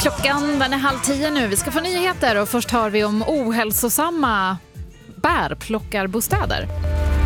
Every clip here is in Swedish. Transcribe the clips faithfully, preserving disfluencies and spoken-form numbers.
Klockan den är halv tio nu. Vi ska få nyheter och först hör vi om ohälsosamma bärplockarbostäder.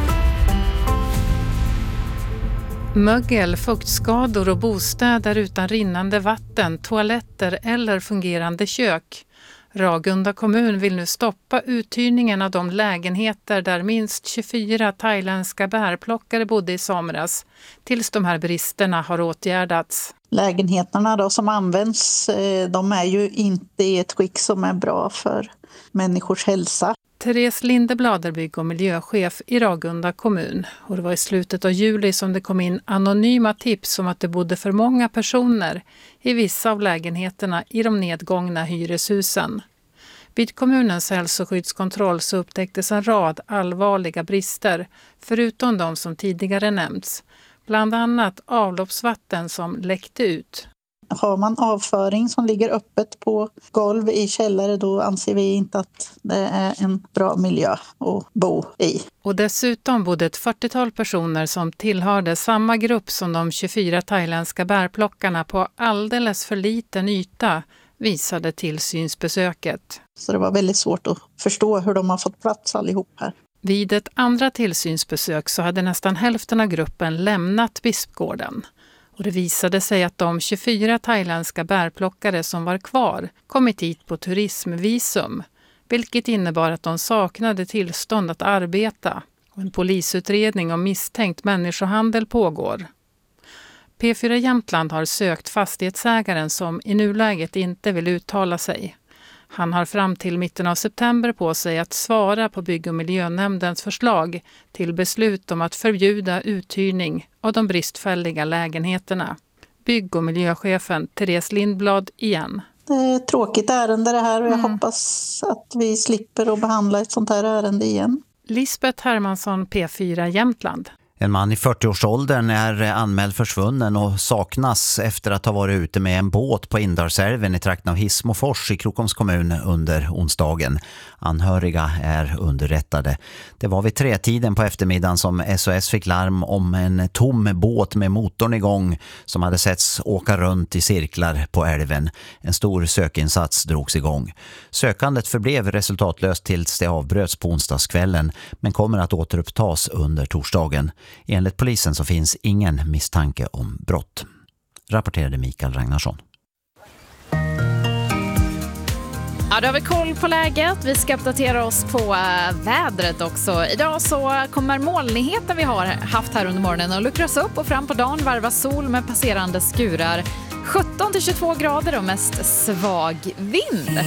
Mögel, fuktskador och bostäder utan rinnande vatten, toaletter eller fungerande kök. Ragunda kommun vill nu stoppa uthyrningen av de lägenheter där minst tjugofyra thailändska bärplockare bodde i somras, tills de här bristerna har åtgärdats. Lägenheterna då som används, de är ju inte i ett skick som är bra för människors hälsa. Therese Lindeblad, bygg- och miljöchef i Ragunda kommun. Och det var i slutet av juli som det kom in anonyma tips om att det bodde för många personer i vissa av lägenheterna i de nedgångna hyreshusen. Vid kommunens hälsoskyddskontroll så upptäcktes en rad allvarliga brister, förutom de som tidigare nämnts. Bland annat avloppsvatten som läckte ut. Har man avföring som ligger öppet på golv i källare, då anser vi inte att det är en bra miljö att bo i. Och dessutom bodde ett fyrtiotal personer som tillhörde samma grupp som de tjugofyra thailändska bärplockarna på alldeles för liten yta, visade tillsynsbesöket. Så det var väldigt svårt att förstå hur de har fått plats allihop här. Vid ett andra tillsynsbesök så hade nästan hälften av gruppen lämnat Bispgården. Och det visade sig att de tjugofyra thailändska bärplockare som var kvar kommit hit på turismvisum, vilket innebar att de saknade tillstånd att arbeta. Och en polisutredning om misstänkt människohandel pågår. P fyra Jämtland har sökt fastighetsägaren som i nuläget inte vill uttala sig. Han har fram till mitten av september på sig att svara på bygg- och miljönämndens förslag till beslut om att förbjuda uthyrning av de bristfälliga lägenheterna. Bygg- och miljöchefen Therese Lindblad igen. Det är ett tråkigt ärende det här och jag mm. hoppas att vi slipper att behandla ett sånt här ärende igen. Lisbeth Hermansson, P fyra Jämtland. En man i fyrtioårsåldern är anmäld försvunnen och saknas efter att ha varit ute med en båt på Indarsälven i trakten av Hismofors i Krokoms kommun under onsdagen. Anhöriga är underrättade. Det var vid tretiden på eftermiddagen som S O S fick larm om en tom båt med motorn igång som hade setts åka runt i cirklar på älven. En stor sökinsats drogs igång. Sökandet förblev resultatlöst tills det avbröts på onsdagskvällen, men kommer att återupptas under torsdagen. Enligt polisen så finns ingen misstanke om brott, rapporterade Mikael Ragnarsson. Ja, då har vi koll på läget. Vi ska uppdatera oss på äh, vädret också. Idag så kommer molnigheten vi har haft här under morgonen att luckras upp och fram på dagen varvas sol med passerande skurar. sjutton till tjugotvå grader och mest svag vind.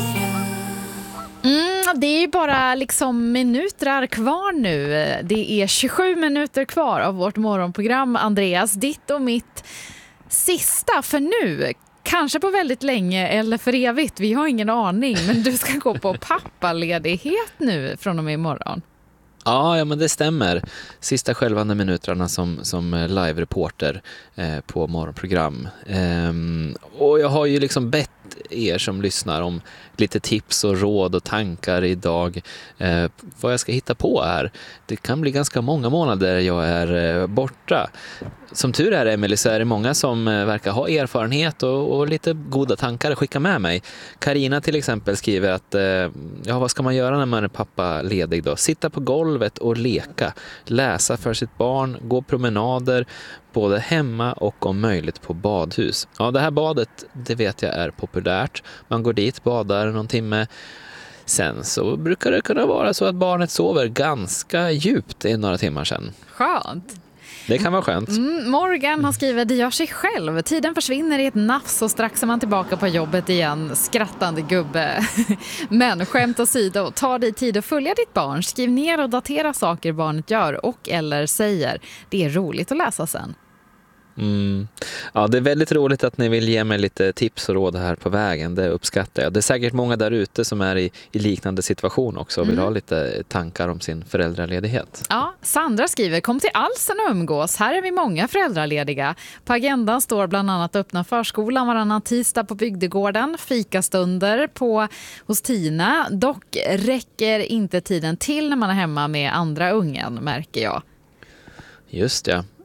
Mm, det är ju bara liksom minuter kvar nu. Det är tjugosju minuter kvar av vårt morgonprogram, Andreas. Ditt och mitt sista för nu. Kanske på väldigt länge eller för evigt. Vi har ingen aning. Men du ska gå på pappaledighet nu från och med imorgon. Ja, ja, men det stämmer. Sista självande minuterna som, som live-reporter eh, på morgonprogram. Ehm, och jag har ju liksom bett er som lyssnar om lite tips och råd och tankar idag. Eh, vad jag ska hitta på här. Det kan bli ganska många månader jag är eh, borta. Som tur är, Emily, så är det många som eh, verkar ha erfarenhet och, och lite goda tankar att skicka med mig. Karina till exempel skriver att eh, ja, vad ska man göra när man är pappa ledig då? Sitta på golvet och leka, läsa för sitt barn, gå promenader både hemma och om möjligt på badhus. Ja, det här badet, det vet jag är populärt. Man går dit, badar någon timme. Sen så brukar det kunna vara så att barnet sover ganska djupt i några timmar sen. Skönt. Det kan vara skönt. Mm, Morgan har skrivit, det gör sig själv. Tiden försvinner i ett nafs och strax är man tillbaka på jobbet igen. Skrattande gubbe. Men skämt åsido, ta dig tid att följa ditt barn. Skriv ner och datera saker barnet gör och eller säger. Det är roligt att läsa sen. Mm. Ja, det är väldigt roligt att ni vill ge mig lite tips och råd här på vägen. Det uppskattar jag. Det är säkert många där ute som är i, i liknande situation också och vill mm. ha lite tankar om sin föräldraledighet. Ja, Sandra skriver, kom till Alsen och umgås. Här är vi många föräldralediga. På agendan står bland annat öppna förskolan varannan tisdag på bygdegården, fikastunder på hos Tina. Dock räcker inte tiden till när man är hemma med andra ungen, märker jag. Just ja.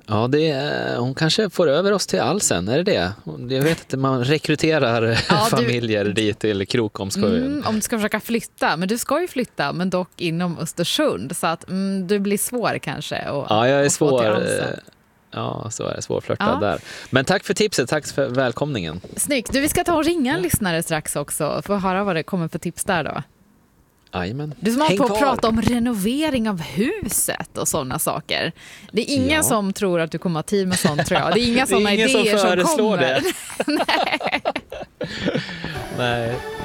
Ja, det är, hon kanske får över oss till Alsen, är det det? Jag vet att man rekryterar ja, familjer du, dit till Krokoms kommun. Mm, om du ska försöka flytta, men du ska ju flytta, men dock inom Östersund, så att mm, du blir svår kanske. Och, ja, jag är svår. Ja, så är det. Svårflörtad ja. där. Men tack för tipset, tack för välkomningen. Snyggt. Du, vi ska ta och ringa en lyssnare strax också, för att höra vad det kommer för tips där då. Amen. Du som har på att prata om renovering av huset och såna saker. Det är ingen ja. som tror att du kommer ha tid med sånt, tror jag. Det är inga såna idéer som, som kommer. Det. Nej. Nej.